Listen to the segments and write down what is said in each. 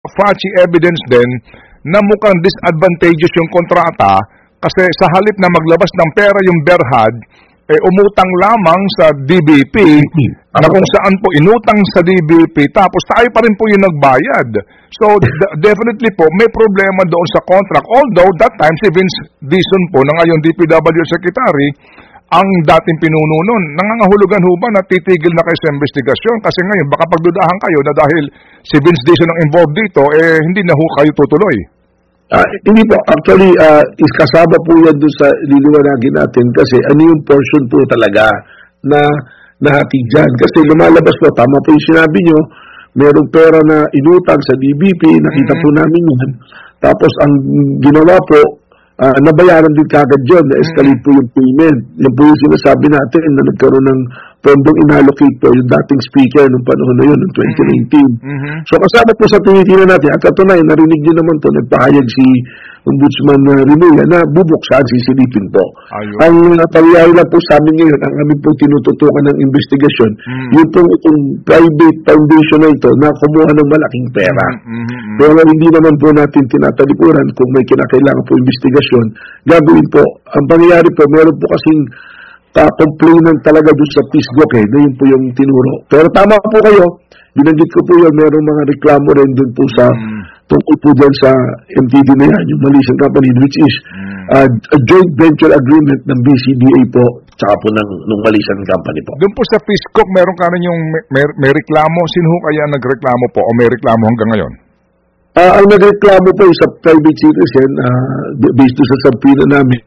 faci evidence din na mukhang disadvantageous yung kontrata kasi sa halip na maglabas ng pera yung Berhad, umutang lamang sa DBP na kung saan po inutang sa DBP tapos tayo pa rin po yung nagbayad. So definitely po may problema doon sa contract. Although that time si Vince Dizon po na ngayon DPW Secretary ang dating pinuno nun. Nangangahulugan ho ba na titigil na kayo sa investigasyon? Kasi ngayon baka pagdudahan kayo na dahil si Vince Dizon ang involved dito, hindi na ho kayo tutuloy. Hindi po. Actually, kasama po yan doon sa liliwanagin natin kasi ano yung portion po talaga na nahatid dyan. Kasi lumalabas po, tama po yung sinabi nyo, merong pera na inutang sa DBP, nakita po namin yan. Tapos ang ginawa po, nabayaran din kagad yun, na-escalate po yung payment. Yan po yung sinasabi natin na nagkaroon ng pondong inallocate po yung dating speaker nung panahon na yun, noong 2019. So kasama po sa tinitingnan natin, at katunayan, narinig nyo naman po, nagpahayag si Ombudsman Rimulya na bubuksan, sisilipin po. Ang pangyayari lang po sa amin ngayon, ang aming po tinututukan ng investigasyon, yun pong itong private foundation na ito na kumuha ng malaking pera. Pero hindi naman po natin tinatalikuran kung may kinakailangan po investigasyon. Gagawin po. Ang pangyayari po, meron po kasing complainant talaga doon sa PISGOC na yun po yung tinuro. Pero tama po kayo, binanggit ko po yun, merong mga reklamo rin doon po sa tungkol po dyan sa MTD na yan, yung Malaysian company, which is a joint venture agreement ng BCDA po, tsaka po ng Malaysian company po. Doon po sa PISGOC, meron ka rin yung may reklamo. Sino kaya nagreklamo po o may reklamo hanggang ngayon? Ang nagreklamo po is a private citizen based sa subpoena namin,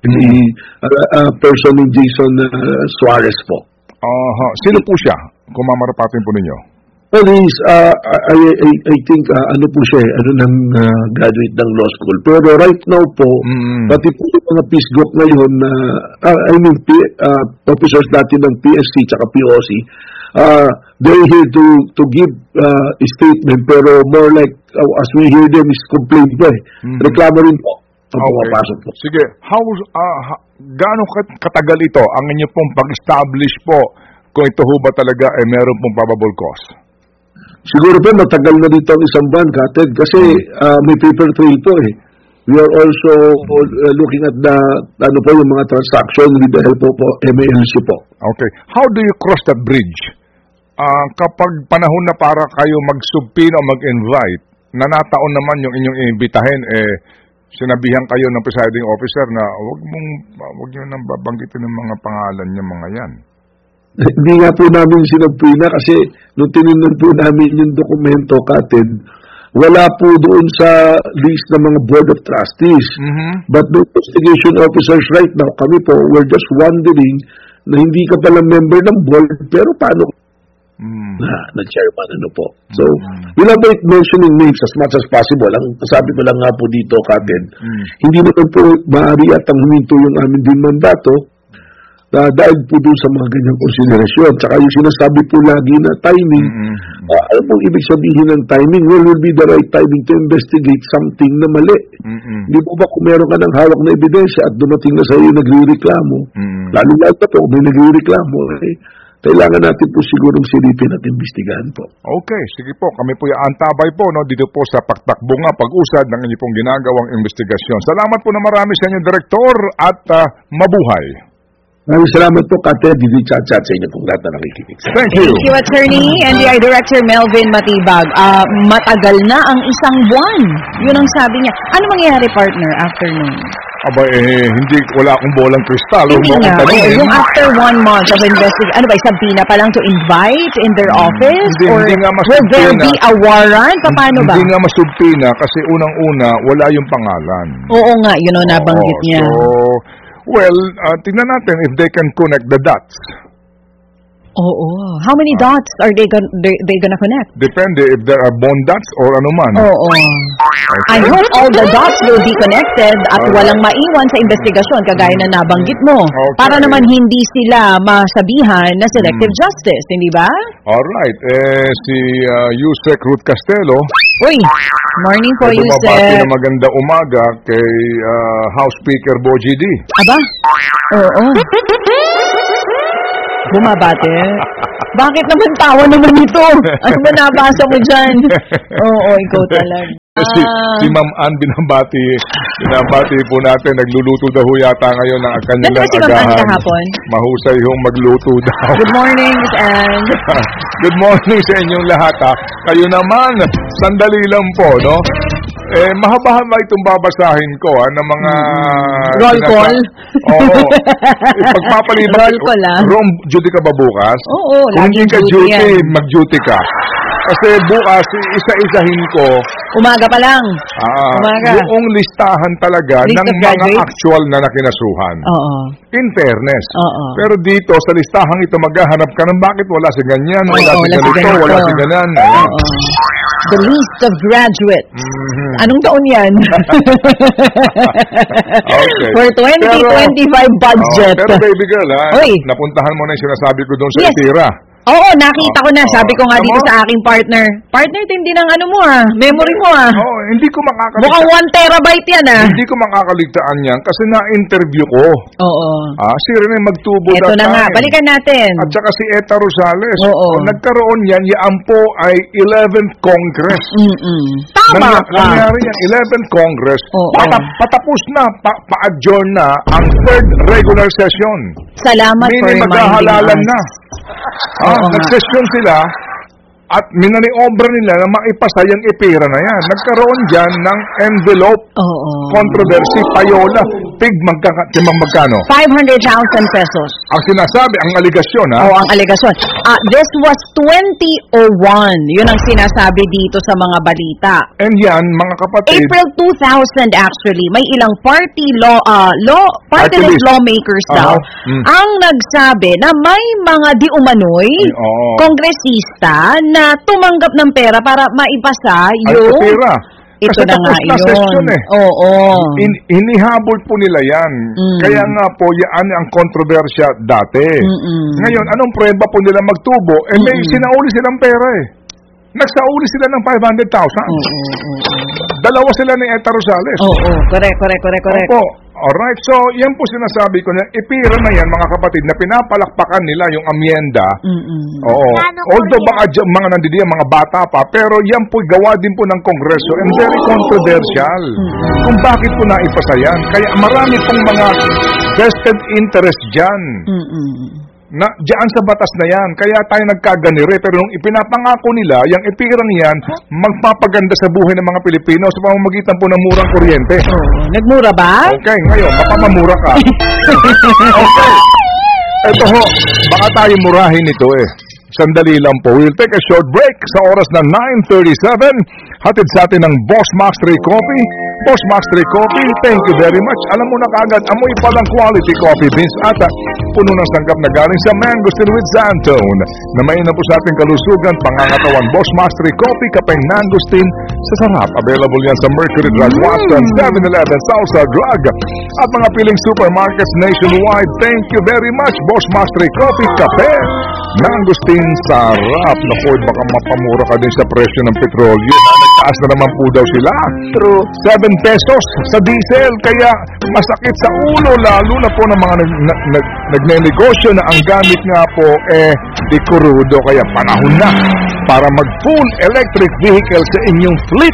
person ni Jason Suarez po. Sino po siya? Kung mamarapatin po ninyo. Well, I think ano po siya, graduate ng law school. Pero right now po, pati po yung mga PISGOC ngayon, officers dati ng PSC tsaka POC, they're here to give a statement, pero more like, as we hear them, is complaint po reklamo rin po. Okay. Sige, gaano katagal ito ang inyo pong pag-establish po kung ito ho ba talaga meron pong probable cause? Siguro po matagal na dito ang isang buwan, Kated, kasi may paper trail po We are also looking at yung mga transaction with the help of MALC po. Okay. How do you cross that bridge? Kapag panahon na para kayo mag-subpoena o mag-invite, na nataon naman yung inyong iimbitahin, sinabihan kayo ng presiding officer na wag niyo nang babanggitin ng mga pangalan niya mga yan. Hindi nga po namin sinubpoena kasi nung tinignan po namin yung dokumento, Kated, wala po doon sa list ng mga board of trustees. But the investigation officers right now, kami po, we're just wondering na hindi ka pala member ng board, pero paano na chairman po. So, we'll avoid mentioning names as much as possible. Ang sabi ko lang nga po dito, Kated, hindi naman po maaari atang huminto yung amin din mandato dahil po doon sa mga ganyang konsiderasyon. Tsaka yung sinasabi po lagi na timing, ano pong ibig sabihin ng timing? Well, will be the right timing to investigate something na mali. Hindi po ba kung meron ka ng hawak na ebidensya at dumating na sa iyo nagre-reklamo, lalo-lalo pa po kung may nagre-reklamo, kailangan natin po sigurong silipin at imbestigahan po. Okay, sige po. Kami po yung antabay po dito po sa pagtakbunga, pag-usad ng inyong pong ginagawang investigasyon. Salamat po na marami sa inyo, Direktor, at mabuhay. Maraming salamat po, Kate, Didi Chat-Chat sa inyo pong lahat na nakikinig. Thank you. Thank you, Attorney NBI Director Melvin Matibag. Matagal na ang isang buwan. Yun ang sabi niya. Ano mangyayari, partner, after noon? Wala akong bolang kristal. Hindi nga. Yung after 1 month of investigation, ano ba, sabina pa lang to invite in their office? Hindi nga will there be a warrant? Paano ba? Hindi nga masubpina kasi unang-una, wala yung pangalan. Oo nga, yun ang nabanggit niya. Well, tingnan natin if they can connect the dots. Oo. How many dots are they gonna connect? Depende if there are bone dots or ano man. Oo. Okay. I hope all the dots will be connected at walang maiwan sa investigasyon kagaya na nabanggit mo. Okay. Para naman hindi sila masabihan na selective justice, hindi ba? Alright. Si Yusek Ruth Castelo. Uy, morning po, Yusek. Bumabati na maganda umaga kay House Speaker Boji D. Aba? Oo. Bumabate? Bakit naman tawa naman ito? Ano ba nabasa mo dyan? Oo, ikaw talaga. Si Ma'am Ann binabati po natin, nagluluto daw ho yata ngayon ng kanilang Nandun ba si Ma'am Ann agahan. kahapon? Mahusay hong magluto daw. Good morning, Miss Ann. Good morning sa inyong lahat, ha. Kayo naman, sandali lang po, no? Mahaba-haba itong babasahin ko, ha, ng mga... Roll call? Oo. Pagpapaliban. Roll call, ha? Rome, duty ka ba bukas? Oo, Kung hindi laging ka duty duty, yan. mag-duty ka. Kasi bukas, isa-isahin ko, Umaga pa lang. Umaga. yung listahan talaga List ng of mga graduates? actual na nakinasuhan. Oo. In fairness. Oo. Pero dito, sa listahang ito, maghahanap ka ng bakit wala si ganyan, wala Oo, si ganito, wala si ganan. Ayan. Oo. The list of graduates. Mhm. Anong taon yan? Okay. For 2025 budget. Pero baby girl, ha, Oy. napuntahan mo na yung sinasabi ko doon sa Yes. Itira. Oo, nakita ko na. Sabi ko nga dito Tama? sa aking partner. Partner, tindi ng ano mo memory mo Oo, hindi ko Mukhang makakaligtaan. 1 terabyte yan Hindi ko makakaligtaan yan kasi na-interview ko. Oo. Si Rene Magtubo Ito na nga, balikan natin. At saka si Eta Rosales. Oo. Nagkaroon yan, yan po ay 11th Congress. Tama ka. Nangyari yan, 11th Congress. Oo. Patapos na, pa-adjourn na ang 3rd regular session. Salamat for Meaning reminding maghahalalan us. na. Oo nga. Nag-session sila at minaniobra nila na maipasa yung ipira na yan. Nagkaroon dyan ng envelope Oo. controversy, payola, magkano? 500,000 pesos. Ang sinasabi, ang aligasyon, ha? Oo, ang alegasyon. This was 2001. Yun ang sinasabi dito sa mga balita. And yan, mga kapatid, April 2000 actually, may ilang party Party list list. lawmakers daw ang nagsabi na may mga di umano'y oo. kongresista na tumanggap ng pera para maipasa Ay, yung pera. ito Kasi na nga tapos na yun. session eh. Oo. Hinihabol po nila yan. Kaya nga po, yan ang kontrobersya dati. Ngayon, anong prueba po nila magtubo? May sinauli silang pera eh. Nagsauli sila ng 500,000. Dalawa sila ni Eta Rosales. Oo, correct. Opo. Alright, so yan po sinasabi ko na ipira na yan mga kapatid na pinapalakpakan nila yung amyenda. Oo. Although baka mga nandidiyan, mga bata pa, pero yan po gawa din po ng Kongreso and very controversial. Kung bakit po naipasa yan. Kaya marami pong mga vested interest dyan. Na diyan sa batas na yan. Kaya tayo nagkaganire. Pero nung ipinapangako nila, yung ipirang yan, magpapaganda sa buhay ng mga Pilipino sa pamamagitan po ng murang kuryente. Nagmura ba? Okay, ngayon, mapamamura ka. Okay. Ito ho, baka tayo murahin ito eh. Sandali lang po. We'll take a short break sa oras na 9:37. Hatid sa atin ng Boss Max 3 Coffee. Boss Max 3 Coffee, thank you very much. Alam mo na kaagad, amoy palang quality coffee beans at puno ng sanggap na galing sa Mangosteen with Xantone. Na may na po sa ating kalusugan, pangangatawan Boss Max 3 Coffee, kapeng Mangosteen sa sarap. Available yan sa Mercury Drug, Watson, 7-Eleven, Salsa Drug at mga piling supermarkets nationwide. Thank you very much, Boss Max 3 Coffee, kape Mangosteen, sarap. Naku, baka mapamura ka din sa presyo ng petrolyo. Nagtaas na naman po daw sila. True. 7 pesos sa diesel. Kaya masakit sa ulo, lalo na po ng mga nagnenegosyo na ang gamit nga po di kurudo. Kaya panahon na para mag-full electric vehicle sa inyong fleet.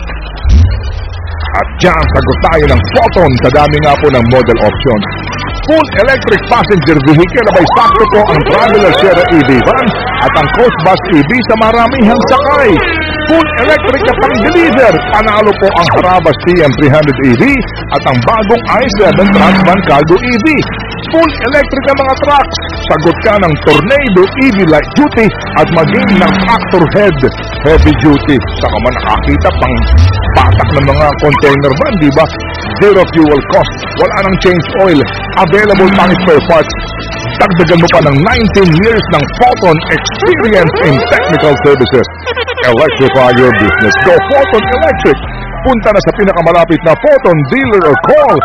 At dyan, sagot tayo ng Photon sa dami nga po ng model options. Full electric passenger vehicle, abay sakto po ang Traveler Sierra EV van at ang Coast Bus EV sa maramihang sakay. Full electric na pang-deliver, panalo po ang Harabas TM300 EV at ang bagong i7 Transvan Cargo EV. Full electric na mga trucks, sagot ka ng Tornado EV Light Duty at maging ng Factor Head Heavy Duty. Saka man nakakita pang batak ng mga container van, di ba? Zero fuel cost, wala nang change oil, available pang spare parts. Dagdagan mo pa ng 19 years ng Photon experience in technical services. Electrify your business. Go Photon Electric. Punta na sa pinakamalapit na Photon dealer or call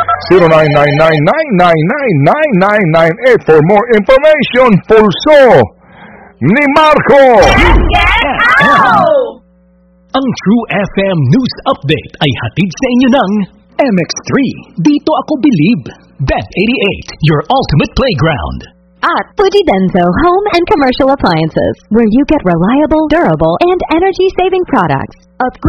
0999999998 for more information. Pulso ni Marco. Ang True FM News Update ay hatid sa inyo ng MX3. Dito ako believe. Bet88, your ultimate playground. At Fujidenso Home and Commercial Appliances, where you get reliable, durable, and energy-saving products. Upgrade